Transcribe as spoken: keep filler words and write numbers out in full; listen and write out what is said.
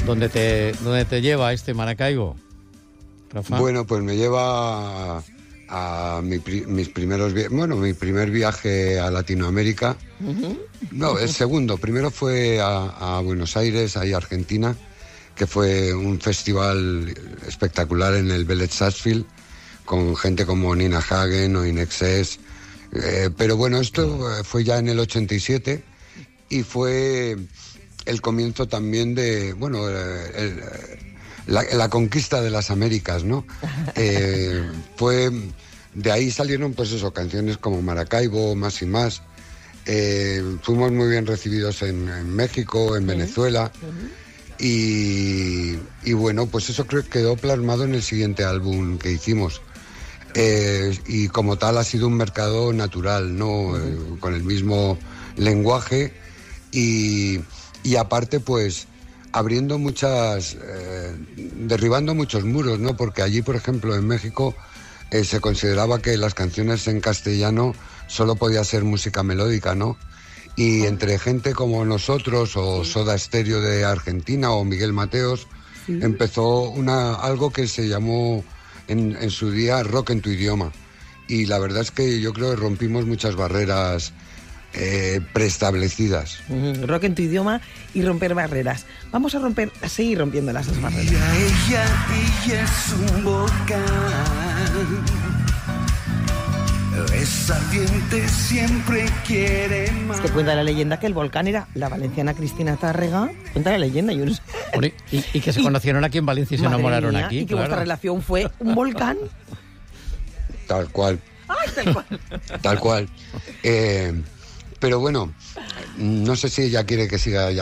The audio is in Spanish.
¿Dónde te, dónde te lleva este Maracaibo, Rafa? Bueno, pues me lleva a, a mi, mis primeros vi- bueno, mi primer viaje a Latinoamérica. Uh-huh. No, el segundo. Primero fue a, a Buenos Aires, ahí Argentina, que fue un festival espectacular en el Vélez Sarsfield, con gente como Nina Hagen o Inexcess. Eh, pero bueno, esto fue ya en el ochenta y siete y fue el comienzo también de, bueno, el, el, la, la conquista de las Américas, ¿no? Eh, fue, de ahí salieron pues eso, canciones como Maracaibo, Más y Más. Eh, fuimos muy bien recibidos en, en México, en Venezuela. Y, y bueno, pues eso creo que quedó plasmado en el siguiente álbum que hicimos. Eh, y como tal ha sido un mercado natural, ¿no? Eh, con el mismo lenguaje y, y aparte pues abriendo muchas, eh, derribando muchos muros, ¿no? Porque allí, por ejemplo, en México eh, se consideraba que las canciones en castellano solo podía ser música melódica, ¿no? Y entre gente como nosotros o Soda Stereo de Argentina o Miguel Mateos, sí, empezó una, algo que se llamó en, en su día rock en tu idioma. Y la verdad es que yo creo que rompimos muchas barreras eh, preestablecidas. Uh-huh. Rock en tu idioma y romper barreras. Vamos a romper, a seguir rompiendo las dos barreras. Ella, ella, ella es un volcán. Esa ardiente siempre quiere más. Es que cuenta la leyenda que el volcán era la valenciana Cristina Tárrega. Cuenta la leyenda, yo no sé. Y, y que se conocieron aquí en Valencia y se enamoraron mía, aquí. Y que claro. vuestra relación fue un volcán. Tal cual. Ay, tal cual. Tal cual. Eh, pero bueno, no sé si ella quiere que siga ya.